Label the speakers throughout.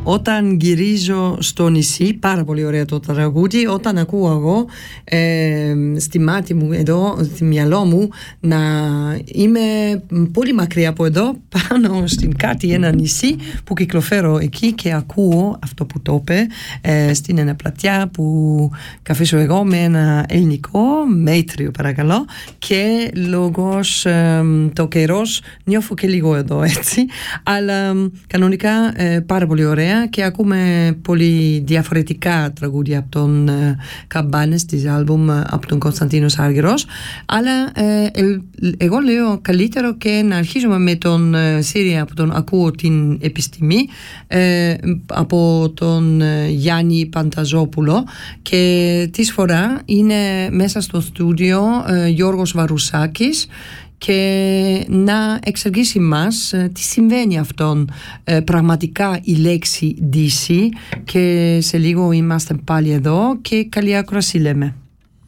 Speaker 1: Όταν γυρίζω στο νησί, πάρα πολύ ωραίο το τραγούδι, όταν ακούω εγώ στη μάτι μου εδώ, στη μυαλό μου, να είμαι πολύ μακριά από εδώ, πάνω στην κάτι ένα νησί που κυκλοφέρω εκεί και ακούω αυτό που το είπε στην ένα πλατιά που καθίσω εγώ με ένα ελληνικό μέτριο παρακαλώ, και λόγος το καιρός νιώθω και λίγο εδώ έτσι, αλλά κανονικά πάρα πολύ ωραία και ακούμε πολύ διαφορετικά τραγούδια από τον καμπάνες της άλμπουμ από τον Κωνσταντίνος Άργυρος, αλλά εγώ λέω καλύτερο και να αρχίζουμε με τον Σύρια από τον Ακούω την Επιστήμη από τον Γιάννη Πανταζόπουλο, και της φορά είναι μέσα στο στούντιο Γιώργος Βαρουσάκης και να εξηγήσει μας τι συμβαίνει αυτόν πραγματικά η λέξη DC, και σε λίγο είμαστε πάλι εδώ και καλή ακρόαση λέμε.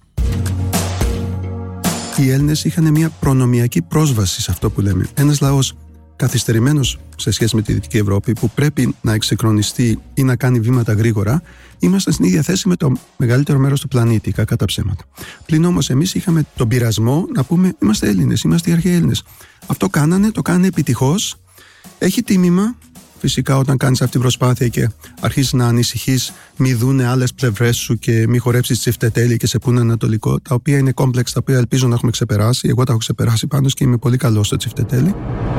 Speaker 2: Οι Έλληνες είχαν μια προνομιακή πρόσβαση σε αυτό που λέμε. Ένας λαός καθυστερημένος σε σχέση με τη Δυτική Ευρώπη, που πρέπει να εξυγχρονιστεί ή να κάνει βήματα γρήγορα, ήμασταν στην ίδια θέση με το μεγαλύτερο μέρος του πλανήτη, κακά τα ψέματα. Πλην όμως εμείς είχαμε τον πειρασμό να πούμε είμαστε Έλληνες, είμαστε οι αρχαίοι Έλληνες. Αυτό το κάνανε επιτυχώς. Έχει τίμημα, φυσικά, όταν κάνεις αυτή την προσπάθεια και αρχίσεις να ανησυχείς, μη δούνε άλλες πλευρές σου και μη χορέψεις τσιφτετέλη και σε πούνε ανατολικό, τα οποία είναι κόμπλεξ, τα οποία ελπίζω να έχουμε ξεπεράσει. Εγώ τα έχω ξεπεράσει πάντως και είμαι πολύ καλός στο τσιφτετέλη.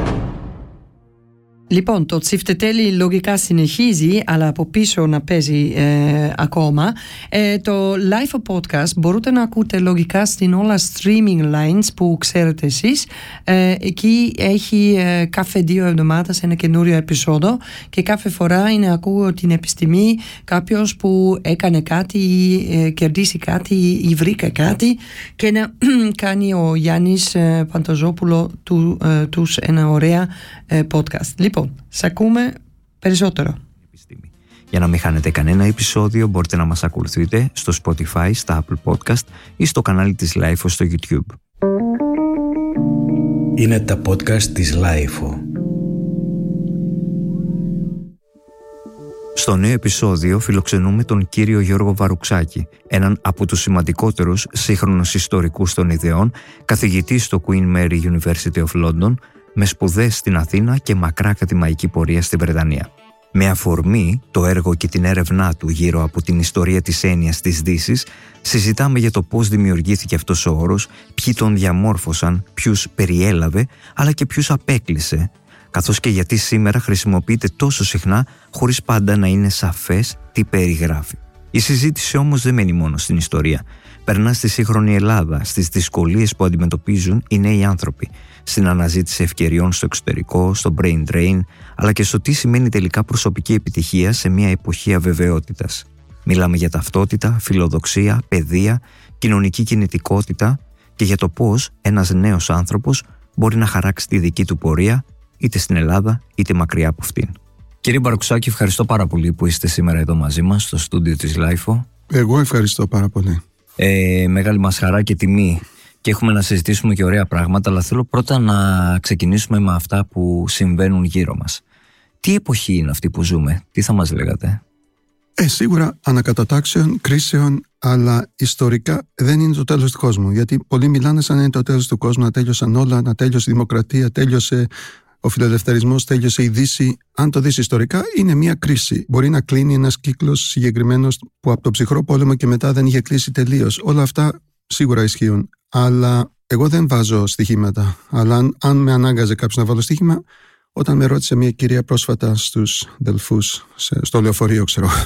Speaker 1: Λοιπόν, το τσιφτετέλη λογικά συνεχίζει, αλλά από πίσω να παίζει ακόμα. Το live podcast μπορείτε να ακούτε λογικά στην όλα streaming lines που ξέρετε εσείς. Εκεί έχει κάθε 2 εβδομάδες ένα καινούριο επεισόδιο και κάθε φορά είναι ακούω την επιστήμη, κάποιος που έκανε κάτι ή κερδίσει κάτι ή βρήκα κάτι, και να κάνει ο Γιάννης Πανταζόπουλο τους ένα ωραία podcast. Λοιπόν, σε ακούμε περισσότερο.
Speaker 3: Για να μην χάνετε κανένα επεισόδιο μπορείτε να μας ακολουθείτε στο Spotify, στα Apple Podcast ή στο κανάλι της Lifeo στο YouTube.
Speaker 4: Είναι τα podcast της Lifeo.
Speaker 3: Στο νέο επεισόδιο φιλοξενούμε τον κύριο Γιώργο Βαρουξάκη, έναν από τους σημαντικότερους σύγχρονους ιστορικούς των ιδεών, καθηγητή στο Queen Mary University of London, με σπουδές στην Αθήνα και μακρά ακαδημαϊκή πορεία στη Βρετανία. Με αφορμή το έργο και την έρευνά του γύρω από την ιστορία της έννοιας της Δύσης, συζητάμε για το πώς δημιουργήθηκε αυτός ο όρος, ποιοι τον διαμόρφωσαν, ποιους περιέλαβε, αλλά και ποιους απέκλεισε, καθώς και γιατί σήμερα χρησιμοποιείται τόσο συχνά χωρίς πάντα να είναι σαφές τι περιγράφει. Η συζήτηση όμως δεν μένει μόνο στην ιστορία. Περνά στη σύγχρονη Ελλάδα, στις δυσκολίες που αντιμετωπίζουν οι νέοι άνθρωποι, στην αναζήτηση ευκαιριών στο εξωτερικό, στο brain drain, αλλά και στο τι σημαίνει τελικά προσωπική επιτυχία σε μια εποχή αβεβαιότητας. Μιλάμε για ταυτότητα, φιλοδοξία, παιδεία, κοινωνική κινητικότητα και για το πώς ένας νέος άνθρωπος μπορεί να χαράξει τη δική του πορεία, είτε στην Ελλάδα είτε μακριά από αυτήν. Κύριε Βαρουξάκη, ευχαριστώ πάρα πολύ που είστε σήμερα εδώ μαζί μας στο στούντιο της Lifeo.
Speaker 2: Εγώ ευχαριστώ πάρα πολύ.
Speaker 3: Μεγάλη μας χαρά και τιμή, και έχουμε να συζητήσουμε και ωραία πράγματα, αλλά θέλω πρώτα να ξεκινήσουμε με αυτά που συμβαίνουν γύρω μας. Τι εποχή είναι αυτή που ζούμε, τι θα μας λέγατε?
Speaker 2: Σίγουρα ανακατατάξεων, κρίσεων, αλλά ιστορικά δεν είναι το τέλος του κόσμου. Γιατί πολλοί μιλάνε σαν να είναι το τέλος του κόσμου, να τέλειωσαν όλα, να τέλειωσε η δημοκρατία, τέλειωσε ο φιλελευθερισμός, τέλειωσε η Δύση. Αν το δεις ιστορικά, είναι μια κρίση. Μπορεί να κλείνει ένας κύκλος συγκεκριμένος που από τον ψυχρό πόλεμο και μετά δεν είχε κλείσει τελείως. Όλα αυτά σίγουρα ισχύουν. Αλλά εγώ δεν βάζω στοιχήματα. Αλλά αν με ανάγκαζε κάποιος να βάλω στοίχημα, όταν με ρώτησε μια κυρία πρόσφατα στους Δελφούς, στο λεωφορείο,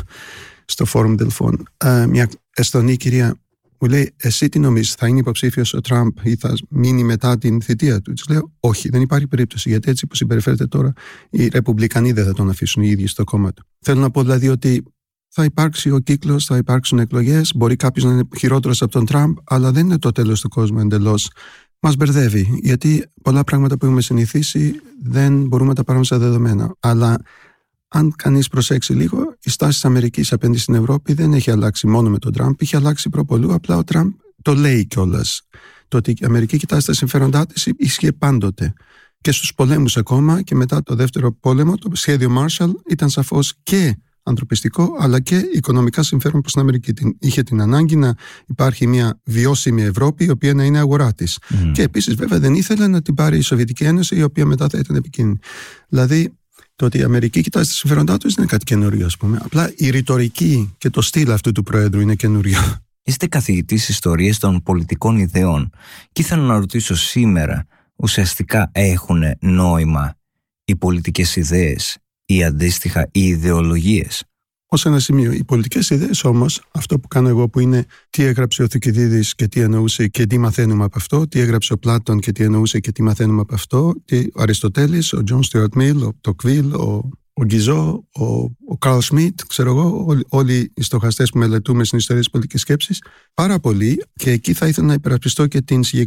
Speaker 2: στο Φόρουμ Δελφών, μια Εστονή κυρία, μου λέει, εσύ τι νομίζεις, θα είναι υποψήφιος ο Τραμπ ή θα μείνει μετά την θητεία του? Της λέω, όχι, δεν υπάρχει περίπτωση, γιατί έτσι που συμπεριφέρεται τώρα, οι Ρεπουμπλικανοί δεν θα τον αφήσουν οι ίδιοι στο κόμμα του. Θέλω να πω δηλαδή ότι θα υπάρξει ο κύκλος, θα υπάρξουν εκλογές, μπορεί κάποιος να είναι χειρότερος από τον Τραμπ, αλλά δεν είναι το τέλος του κόσμου εντελώς. Μας μπερδεύει, γιατί πολλά πράγματα που έχουμε συνηθίσει δεν μπορούμε να τα πάρουμε στα δεδομένα. Αλλά αν κανείς προσέξει λίγο, η στάση της Αμερικής απέναντι στην Ευρώπη δεν έχει αλλάξει μόνο με τον Τραμπ, είχε αλλάξει προπολού. Απλά ο Τραμπ το λέει κιόλας. Το ότι η Αμερική κοιτάζει τα συμφέροντά της ισχύει πάντοτε. και στους πολέμους ακόμα και μετά το δεύτερο πόλεμο. Το σχέδιο Marshall ήταν σαφώς και ανθρωπιστικό αλλά και οικονομικά συμφέρον προς την Αμερική. Είχε την ανάγκη να υπάρχει μια βιώσιμη Ευρώπη η οποία να είναι αγορά της. Και επίσης βέβαια δεν ήθελε να την πάρει η Σοβιετική Ένωση, η οποία μετά θα ήταν επικίνδυνη. Δηλαδή το ότι η Αμερική κοιτάζει τα συμφέροντά του δεν είναι κάτι καινούριο, ας πούμε. Απλά η ρητορική και το στυλ αυτού του Προέδρου είναι καινούριο.
Speaker 3: Είστε καθηγητής ιστορίας των πολιτικών ιδεών και ήθελα να ρωτήσω σήμερα, ουσιαστικά έχουν νόημα οι πολιτικές ιδέες ή αντίστοιχα οι ιδεολογίες?
Speaker 2: Ως ένα σημείο. Οι πολιτικές ιδέες όμως, αυτό που κάνω εγώ που είναι τι έγραψε ο Θουκυδίδης και τι εννοούσε και τι μαθαίνουμε από αυτό, τι έγραψε ο Πλάτων και τι εννοούσε και τι μαθαίνουμε από αυτό, ο Αριστοτέλης, ο Τζον Στιουαρτ Μιλ, ο Τοκβίλ, ο Γκιζό, ο Καρλ Σμιτ, ξέρω εγώ, όλοι οι στοχαστές που μελετούμε στην ιστορία της πολιτικής σκέψης, πάρα πολύ, και εκεί θα ήθελα να υπερασπιστώ και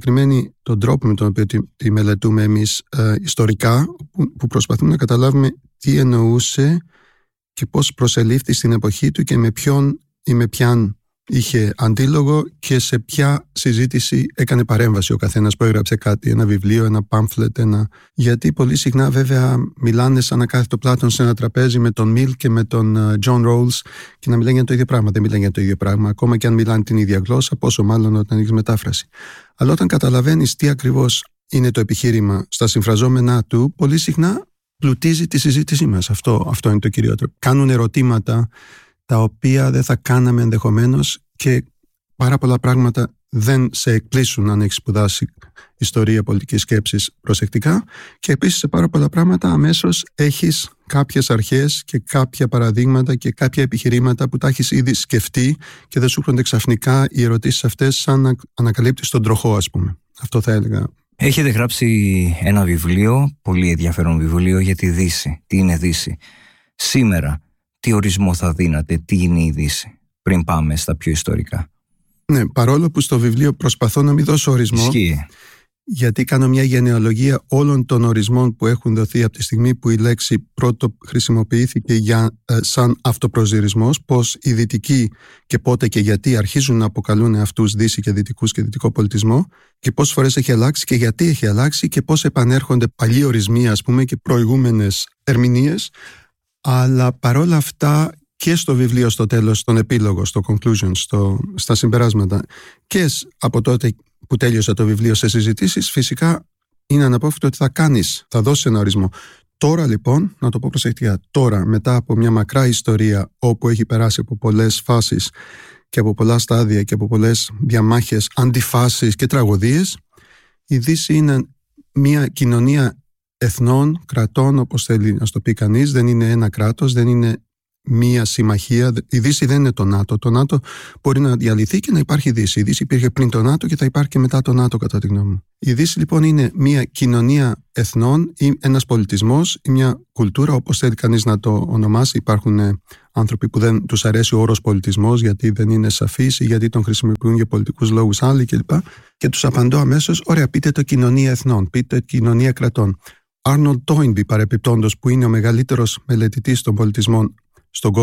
Speaker 2: τον τρόπο με τον οποίο τη μελετούμε εμείς ιστορικά, που προσπαθούμε να καταλάβουμε τι εννοούσε και πώς προσελήφθη στην εποχή του και με ποιον ή με ποιαν είχε αντίλογο και σε ποια συζήτηση έκανε παρέμβαση ο καθένας που έγραψε κάτι, ένα βιβλίο, ένα πάμφλετ, γιατί πολύ συχνά βέβαια μιλάνε σαν να κάθεται ο Πλάτων σε ένα τραπέζι με τον Μιλ και με τον Τζον Ρόλς και να μιλάνε για το ίδιο πράγμα. Δεν μιλάνε για το ίδιο πράγμα, ακόμα και αν μιλάνε την ίδια γλώσσα, πόσο μάλλον όταν έχεις μετάφραση. Αλλά όταν καταλαβαίνεις τι ακριβώς είναι το επιχείρημα στα συμφραζόμενά του, πολύ συχνά πλουτίζει τη συζήτησή μας. Αυτό είναι το κυριότερο. Κάνουν ερωτήματα τα οποία δεν θα κάναμε ενδεχομένως και πάρα πολλά πράγματα δεν σε εκπλήσουν αν έχεις σπουδάσει ιστορία πολιτικής σκέψης προσεκτικά, και επίσης σε πάρα πολλά πράγματα αμέσως έχεις κάποιες αρχές και κάποια παραδείγματα και κάποια επιχειρήματα που τα έχεις ήδη σκεφτεί και δεν σου έρχονται ξαφνικά οι ερωτήσεις αυτές σαν να ανακαλύπτεις τον τροχό, ας πούμε. Αυτό θα έλεγα.
Speaker 3: Έχετε γράψει ένα βιβλίο, πολύ ενδιαφέρον βιβλίο, για τη Δύση. Τι είναι Δύση? Σήμερα, τι ορισμό θα δίνατε, τι είναι η Δύση, πριν πάμε στα πιο ιστορικά?
Speaker 2: Ναι, παρόλο που στο βιβλίο προσπαθώ να μην δώσω ορισμό.
Speaker 3: Ισχύει.
Speaker 2: Γιατί κάνω μια γενεολογία όλων των ορισμών που έχουν δοθεί από τη στιγμή που η λέξη πρώτο χρησιμοποιήθηκε σαν αυτοπροσδιορισμός, πώς οι δυτικοί και πότε και γιατί αρχίζουν να αποκαλούν αυτούς Δύση και δυτικούς και δυτικό πολιτισμό, και πόσες φορές έχει αλλάξει και γιατί έχει αλλάξει και πώς επανέρχονται παλιοί ορισμοί, ας πούμε, και προηγούμενες ερμηνείες. Αλλά παρόλα αυτά και στο βιβλίο στο τέλος, στον επίλογο, στο conclusion, στα συμπεράσματα, και από τότε που τέλειωσα το βιβλίο σε συζητήσεις, φυσικά είναι αναπόφευκτο ότι θα δώσεις ένα ορισμό. Τώρα λοιπόν, να το πω προσεκτικά, τώρα μετά από μια μακρά ιστορία όπου έχει περάσει από πολλές φάσεις και από πολλά στάδια και από πολλές διαμάχες, αντιφάσεις και τραγωδίες, η Δύση είναι μια κοινωνία εθνών, κρατών, όπως θέλει να το πει κανείς. Δεν είναι ένα κράτος, δεν είναι μία συμμαχία. Η Δύση δεν είναι το ΝΑΤΟ. Το ΝΑΤΟ μπορεί να διαλυθεί και να υπάρχει Δύση. Η Δύση υπήρχε πριν το ΝΑΤΟ και θα υπάρχει και μετά το ΝΑΤΟ, κατά τη γνώμη μου. Η Δύση λοιπόν είναι μία κοινωνία εθνών ή ένας πολιτισμός ή μια κουλτούρα, όπως θέλει κανείς να το ονομάσει. Υπάρχουν άνθρωποι που δεν τους αρέσει ο όρος πολιτισμός γιατί δεν είναι σαφής ή γιατί τον χρησιμοποιούν για πολιτικούς λόγους άλλοι κλπ. Και τους απαντώ αμέσως: ωραία, πείτε το κοινωνία εθνών, πείτε κοινωνία κρατών. Arnold Toynbee, παρεπιπτόντως, που είναι ο μεγαλύτερος μελετητής των πολιτισμών στον κόσμο,